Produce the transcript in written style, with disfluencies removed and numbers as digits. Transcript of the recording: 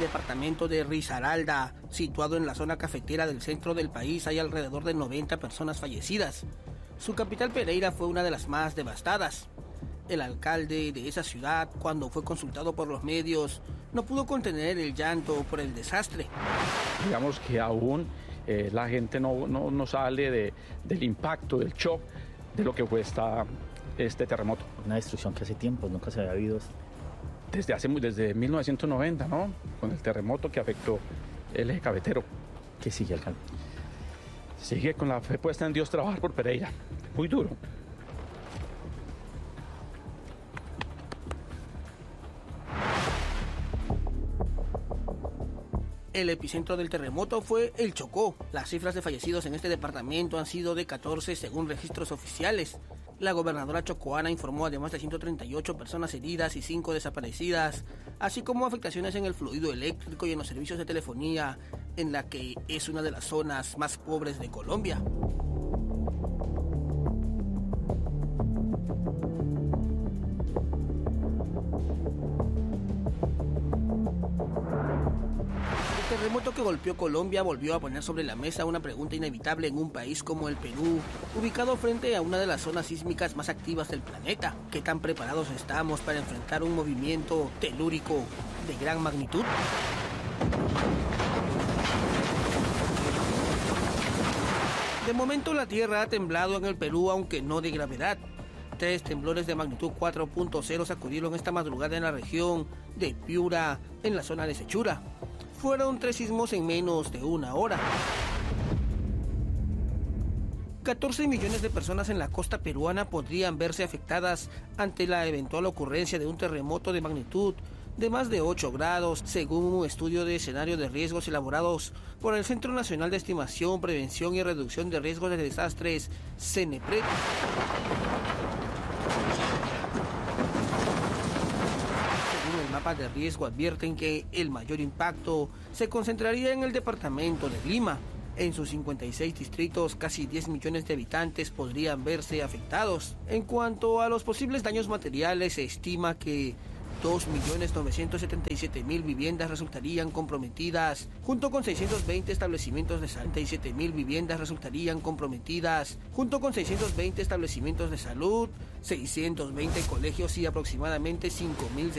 departamento de Risaralda, situado en la zona cafetera del centro del país, hay alrededor de 90 personas fallecidas. Su capital, Pereira, fue una de las más devastadas. El alcalde de esa ciudad, cuando fue consultado por los medios, no pudo contener el llanto por el desastre. Digamos que aún la gente no sale del impacto, del shock de lo que fue este terremoto. Una destrucción que hace tiempo nunca se había habido. Desde 1990, ¿no? Con el terremoto que afectó el eje cafetero. ¿Qué sigue, alcalde? Sigue con la fe puesta en Dios, trabajar por Pereira. Muy duro. El epicentro del terremoto fue el Chocó. Las cifras de fallecidos en este departamento han sido de 14 según registros oficiales. La gobernadora chocoana informó además de 138 personas heridas y 5 desaparecidas, así como afectaciones en el fluido eléctrico y en los servicios de telefonía, en la que es una de las zonas más pobres de Colombia. El terremoto que golpeó Colombia volvió a poner sobre la mesa una pregunta inevitable en un país como el Perú, ubicado frente a una de las zonas sísmicas más activas del planeta. ¿Qué tan preparados estamos para enfrentar un movimiento telúrico de gran magnitud? De momento la tierra ha temblado en el Perú, aunque no de gravedad. 3 temblores de magnitud 4.0 sacudieron esta madrugada en la región de Piura, en la zona de Sechura. Fueron 3 sismos en menos de una hora. 14 millones de personas en la costa peruana podrían verse afectadas ante la eventual ocurrencia de un terremoto de magnitud de más de 8 grados, según un estudio de escenario de riesgos elaborados por el Centro Nacional de Estimación, Prevención y Reducción de Riesgos de Desastres, CENEPRED. Mapas de riesgo advierten que el mayor impacto se concentraría en el departamento de Lima. En sus 56 distritos, casi 10 millones de habitantes podrían verse afectados. En cuanto a los posibles daños materiales, se estima que 2.977.000 viviendas resultarían comprometidas, junto con 620 establecimientos de salud. 67.000 viviendas resultarían comprometidas, junto con 620 establecimientos de salud, 620 colegios y aproximadamente 5.000